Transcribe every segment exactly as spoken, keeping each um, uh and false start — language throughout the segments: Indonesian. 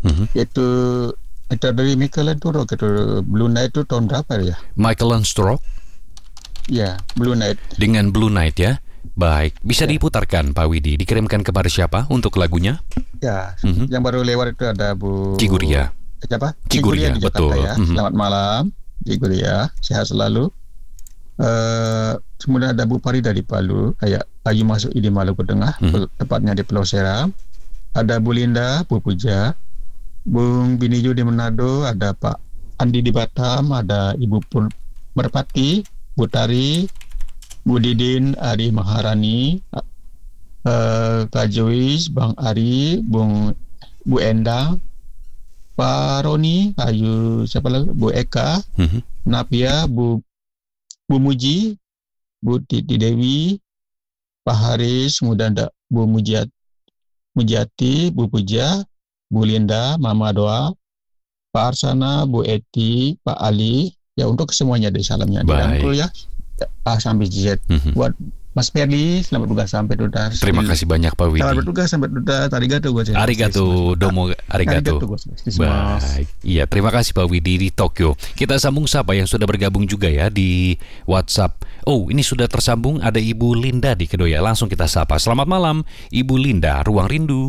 Mhm. Itu itu dari Michael Landuro, gitu. Blue Night itu tahun berapa ya? Michael Lansdorp Ya, Blue Night. dengan Blue Night ya. Baik, bisa Ya. diputarkan Pak Widi. Dikirimkan kepada siapa untuk lagunya? Ya, Mhm. yang baru lewat itu ada Bu Ciguria. Siapa? Ciguria, di Jakarta betul. ya. Mhm. Selamat malam, Ciguria. Sehat selalu. Uh, kemudian ada Bu Farida di Palu, kayak Ayu masuk di Maluku Tengah, Mhm. tepatnya di Pulau Seram. Ada Bu Linda, Bu Puja, Bung Binijo di Manado, ada Pak Andi di Batam, ada Ibu Pur Merpati, Bu Tari, Bu Didin, Ari Maharani, uh, Kak Jois, Bang Ari, Bung Bu Endang, Pak Roni, Ayu siapa lagi? Bu Eka, Mhm. Napia, Bu Bu Muji, Bu Titi Dewi, Pak Haris, kemudian ada Bu Mujiat, Mujiati, Bu Puja, Bu Linda, Mama Doa, Pak Arsana, Bu Eti, Pak Ali. Ya, untuk semuanya dari salamnya dirangkul ya. A sampai Z. Mhm. Buat Mas Ferdi, selamat bertugas sampai tuntas. Terima kasih banyak Pak Widi. Selamat bertugas sampai tuntas. Arigato gue. Arigato, domo arigato. Arigato. Baik. Iya, terima kasih Pak Widi di Tokyo. Kita sambung sapa yang sudah bergabung juga ya di WhatsApp. Oh, ini sudah tersambung, ada Ibu Linda di Kedoya. Langsung kita sapa. Selamat malam, Ibu Linda, Ruang Rindu.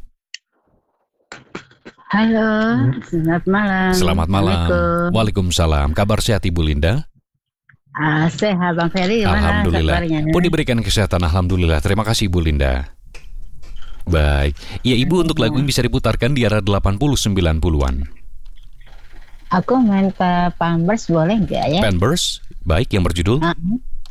Halo, selamat malam. Selamat malam. Assalamualaikum. Waalaikumsalam. Kabar sehat Ibu Linda? Ah, sehat Bang Ferry, gimana Alhamdulillah. kabarnya? Pun diberikan kesehatan, alhamdulillah. Terima kasih Ibu Linda. Baik. Ya, Ibu untuk lagu ini bisa diputarkan di era delapan puluh sembilan puluhan. Aku main ke Pampers boleh nggak ya? Pampers, baik, yang berjudul Ah,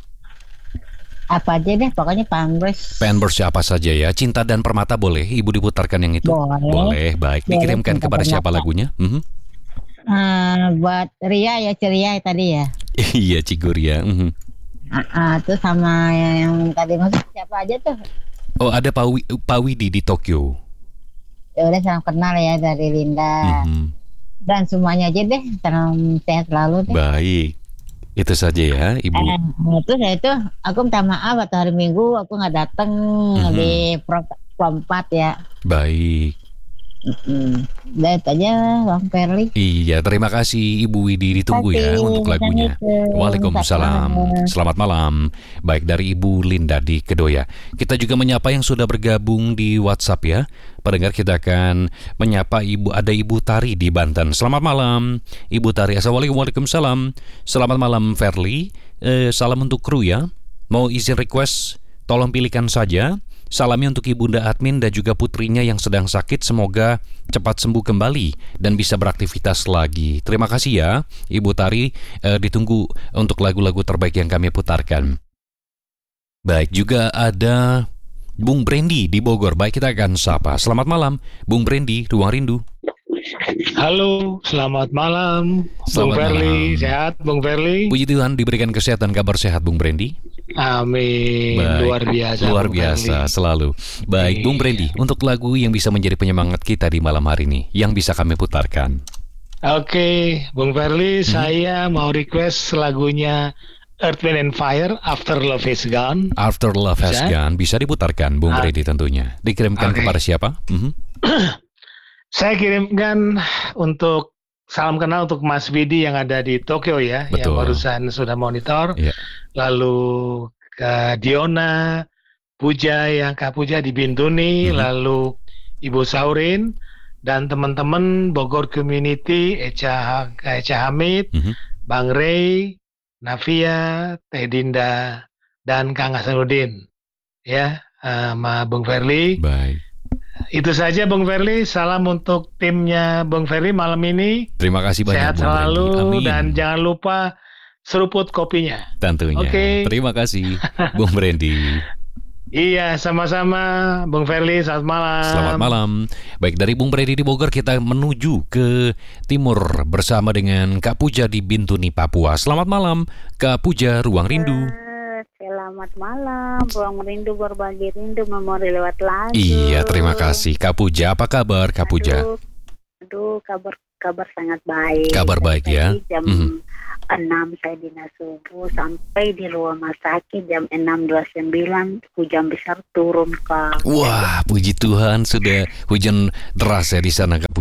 apa aja deh, pokoknya Pampers. Pampers siapa saja ya. Cinta dan Permata boleh Ibu diputarkan yang itu? Boleh. Boleh, baik. Boleh, Dikirimkan Cinta kepada siapa Permata. lagunya? Mhm. Ah, buat Ria ya, ceria tadi ya. Iya, Ciguria. Mhm. Ah, ah, terus sama yang tadi masuk siapa aja tuh? Oh, ada Pak Wi- Pak Widi di Tokyo. Ya udah, salam kenal ya dari Linda. Mhm. Dan semuanya aja deh, salam sehat selalu deh. Baik. Itu saja ya, Ibu. Eh, terus ya itu aku minta maaf waktu hari Minggu aku nggak dateng Mhm. di pro, pro empat ya. Baik. Mm-mm. Udah itu aja Bang Perli. Iya, terima kasih Ibu Widi, ditunggu ya Terima kasih. untuk lagunya. Assalamualaikum. Waalaikumsalam. Selamat Selamat malam. Baik, dari Ibu Linda di Kedoya. Kita juga menyapa yang sudah bergabung di WhatsApp ya. Pendengar, kita akan menyapa Ibu, ada Ibu Tari di Banten. Selamat malam Ibu Tari. Assalamualaikum. Waalaikumsalam. Selamat malam Verly. Eh, salam untuk kru ya. Mau izin request, tolong pilihkan saja. Salamnya untuk Ibunda Admin dan juga putrinya yang sedang sakit. Semoga cepat sembuh kembali dan bisa beraktivitas lagi. Terima kasih ya Ibu Tari. Eh, ditunggu untuk lagu-lagu terbaik yang kami putarkan. Baik, juga ada Bung Brandy di Bogor. Baik, kita akan sapa. Selamat malam Bung Brandy, Ruang Rindu. Halo, selamat malam, Bung Selamat Verly. malam. Sehat, Bung Verly? Puji Tuhan diberikan kesehatan, kabar sehat Bung Brandy. Amin. Baik, Luar biasa. luar Bung biasa Verly. selalu. Baik, Bung Iya. Brandy, untuk lagu yang bisa menjadi penyemangat kita di malam hari ini, yang bisa kami putarkan. Oke, Bung Verly, Mhm. saya mau request lagunya Earth, Wind and Fire, After Love Is Gone. After Love Has Bisa? Gone bisa diputarkan, Bung Ah. Brandy tentunya. Dikirimkan Oke. kepada siapa? Mhm. Saya kirimkan untuk salam kenal untuk Mas Widi yang ada di Tokyo ya, yang Betul. barusan sudah monitor. Iya. Lalu ke Diona, Puja yang Kak Puja di Bintuni, Mhm. lalu Ibu Saurin dan teman-teman Bogor Community, Echa Echa Hamid, Mhm. Bang Ray, Navia, Teh Dinda, dan Kang Hasanuddin. Ya, eh, sama Bung Verly. Baik. Itu saja Bung Verly, salam untuk timnya Bung Verly malam ini. Terima kasih banyak Sehat Bung Brandy. selalu Amin. dan jangan lupa seruput kopinya. Tentunya. Oke. Terima kasih Bung Brandy. Iya, sama-sama Bung Verly, selamat malam. Selamat malam. Baik, dari Bung Brandy di Bogor kita menuju ke timur bersama dengan Kak Puja di Bintuni, Papua. Selamat malam Kak Puja, Ruang Rindu. Selamat malam, Ruang Rindu, berbagi rindu, memori lewat lagu. Iya, terima kasih Kak Puja. Apa kabar Kak Puja? Aduh, aduh, kabar kabar sangat baik. Kabar baik ya. Tadi jam Mhm. enam saya dinas subuh sampai di rumah sakit jam enam dua puluh sembilan hujan besar turun Kak. Wah, puji Tuhan sudah hujan deras ya di sana Kak Puja.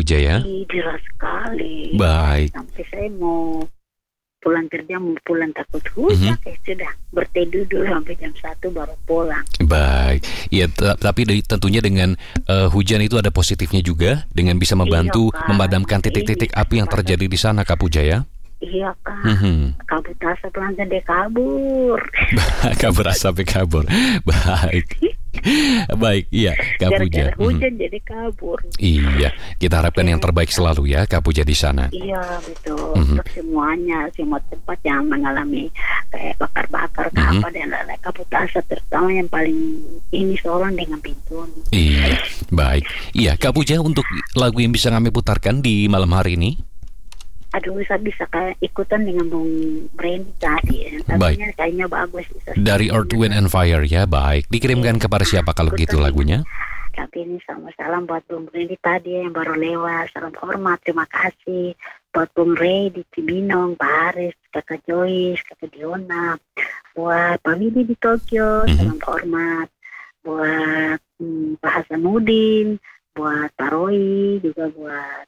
Puja ya? Ih, deras sekali. Baik. Sampai saya mau pulang kerja, mau pulang takut hujan. Mhm. Eh, sudah berteduh dulu sampai jam satu baru pulang. Baik, ya t- tapi dari- tentunya dengan eh, hujan itu ada positifnya juga, dengan bisa membantu Iya, Kak. memadamkan titik-titik Ini api yang terjadi di sana, Kak Puja ya. Iya Kak, Mhm. kabut asap langsung deh kabur. Kabur asapnya kabur. Baik, baik, iya, Kak Puja. Gara-gara Mhm. hujan jadi kabur. Iya, kita harapkan yang terbaik selalu ya, Kak Puja di sana. Iya betul, Mhm. untuk semuanya, semua tempat yang mengalami kayak bakar-bakar ke Mhm. apa dan lain-lain, kabut asap, terutama yang paling ini Sorong dengan Bintuni. Iya, baik. Iya, Kak Puja, untuk lagu yang bisa kami putarkan di malam hari ini. Aduh, saya bisa kayak ikutan dengan Bung Brandy tadi. Baik. Tadinya kayaknya bagus. Dari Earth, Wind and Fire ya, baik. Dikirimkan kepada siapa kalau gitu lagunya? Tapi ini sama salam buat Bung Brandy tadi yang baru lewat. Salam hormat, terima kasih. Buat Bung Ray di Cibinong, Pak Haris, Kakak Joyce, Kakak Diona. Buat Pak Widi di Tokyo, Mhm. salam hormat. Buat hmm, Pak Hasanuddin, buat Pak Roy, juga buat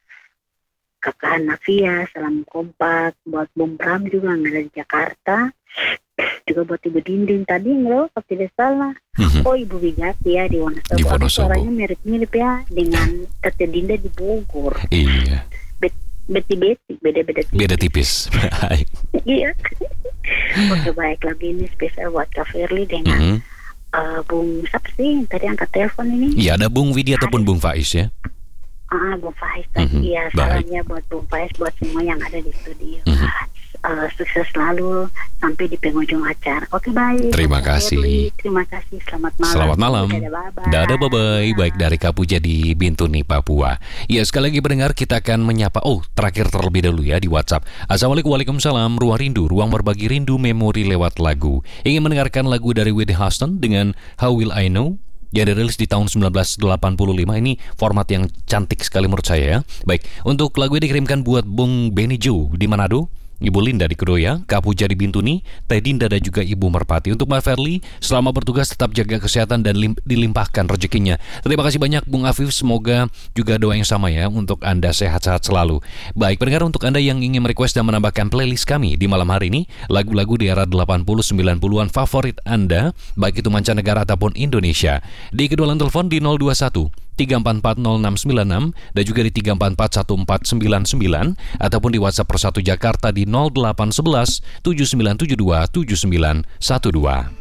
Kakak Nafia, salam kompak. Buat Bung Pram juga yang ada di Jakarta. Juga buat Ibu Dinding tadi nggak, kalau tidak salah. Mhm. Oh, Ibu Wigati ya di Wonosobo. Di Tapi Wonosobo. suaranya mirip-mirip ya dengan Tete Dinda di Bogor. Iya, Beti-beti, beda-beda tipis. beda tipis. Baik. Iya. Oke, baik, lagi ini spesial buat Kak Firly dengan Mhm. eh, Bung siapa sih yang tadi angkat telepon ini? Iya, ada Bung Widi ataupun Bung Faiz ya. Ah, Bung Faiz tadi. Mhm, Ya, baik. salamnya buat Bung Faiz, buat semua yang ada di studio. Mhm. Eh, sukses selalu sampai di penghujung acara. Oke, baik. Terima Kak kasih. Firly, terima kasih. Selamat malam. Selamat malam. Dadah, bye-bye. Dadah, bye-bye. Baik, dari Kak Puja di Bintuni, Papua. Ya, sekali lagi pendengar, kita akan menyapa. Oh, terakhir terlebih dahulu ya di WhatsApp. Assalamualaikum, waalaikumsalam. Ruang Rindu, ruang berbagi rindu memori lewat lagu. Ingin mendengarkan lagu dari Whitney Houston dengan How Will I Know? Ya, dirilis di tahun sembilan belas delapan puluh lima. Ini format yang cantik sekali menurut saya ya. Baik, untuk lagu ini dikirimkan buat Bung Benny Joe di Manado, Ibu Linda di Kedoya, Kak Puja di Bintuni, Teh Dinda dan juga Ibu Merpati. Untuk Mbak Verly, selama bertugas tetap jaga kesehatan dan lim- dilimpahkan rezekinya. Terima kasih banyak Bung Afif, semoga juga doa yang sama ya untuk Anda sehat-sehat selalu. Baik, pendengar, untuk Anda yang ingin merequest dan menambahkan playlist kami di malam hari ini, lagu-lagu di era delapan puluh sembilan puluhan favorit Anda, baik itu mancanegara ataupun Indonesia. Di kedua line telepon di nol dua satu tiga empat empat nol enam sembilan enam dan juga di tiga empat empat satu empat sembilan sembilan ataupun di WhatsApp Persatu Jakarta di nol delapan satu satu tujuh sembilan tujuh dua tujuh sembilan satu dua.